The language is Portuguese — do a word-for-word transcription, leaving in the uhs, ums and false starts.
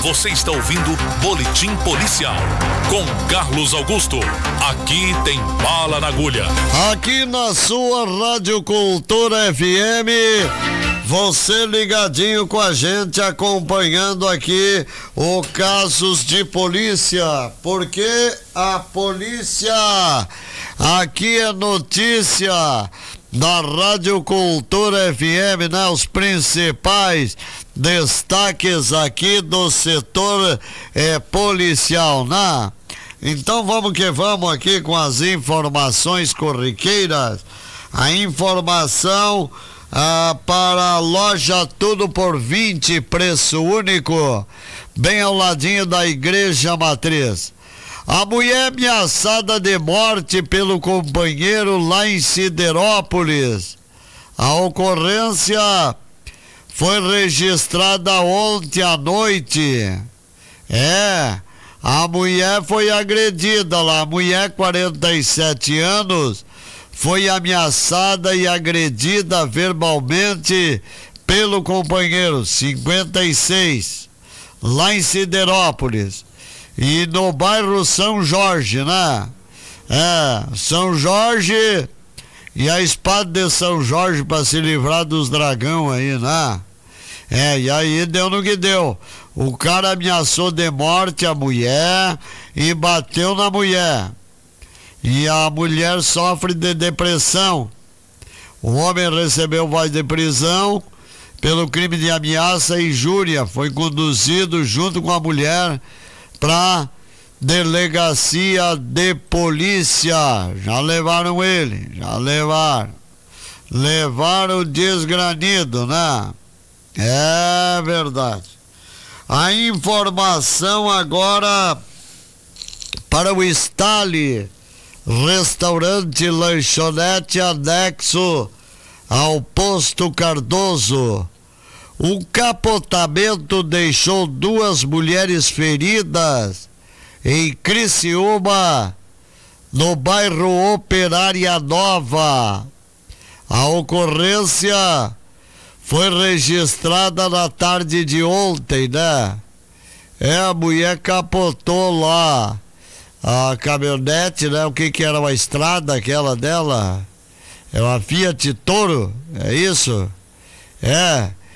Você está ouvindo Boletim Policial com Carlos Augusto. Aqui tem bala na agulha. Aqui na sua Rádio Cultura F M, você ligadinho com a gente, acompanhando aqui o Casos de Polícia, porque a polícia aqui é notícia na Rádio Cultura F M, né? Os principais destaques aqui do setor é, policial, né? Então vamos que vamos aqui com as informações corriqueiras. A informação ah, para a loja Tudo por vinte, preço único, bem ao ladinho da Igreja Matriz. A mulher ameaçada de morte pelo companheiro lá em Siderópolis. A ocorrência foi registrada ontem à noite. É, a mulher foi agredida lá. A mulher, quarenta e sete anos, foi ameaçada e agredida verbalmente pelo companheiro, cinquenta e seis, lá em Siderópolis. E no bairro São Jorge, né? É, São Jorge e a espada de São Jorge para se livrar dos dragão aí, né? É, e aí deu no que deu. O cara ameaçou de morte a mulher e bateu na mulher. E a mulher sofre de depressão. O homem recebeu voz de prisão pelo crime de ameaça e injúria. Foi conduzido junto com a mulher para delegacia de polícia. Já levaram ele, já levaram. Levaram o desgranido, né? É verdade. A informação agora para o Stali, restaurante lanchonete anexo ao Posto Cardoso. Um capotamento deixou duas mulheres feridas em Criciúma, no bairro Operária Nova. A ocorrência foi registrada na tarde de ontem, né? É, a mulher capotou lá a caminhonete, né? O que que era uma estrada aquela dela? É uma Fiat Toro, é isso? É.